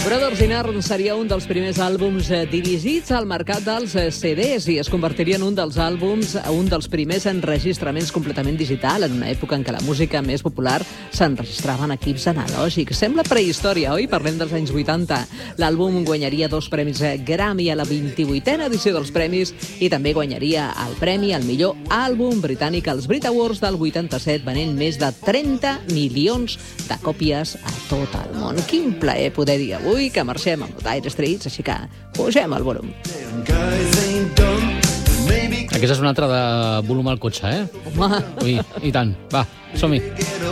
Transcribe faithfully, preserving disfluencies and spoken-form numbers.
Brothers in Arms seria un dels primers àlbums dirigits al mercat dels C Ds i es convertiria en un dels àlbums, un dels primers enregistraments completament digital, en una època en què la música més popular s'enregistrava en equips analògics. Sembla prehistòria, oi? Parlem dels anys vuitanta. L'àlbum guanyaria dos premis Grammy a la vint-i-vuitena edició dels premis i també guanyaria el premi al millor àlbum britànic als Brit Awards del vuitanta-set, venent més de trenta milions de còpies a tot el món. Quin plaer poder dir avui que marxem amb Dire Straits, així que pugem el volum. Aquesta és una altra de volum al cotxe, eh? Home! Ui, i tant. Va, som-hi.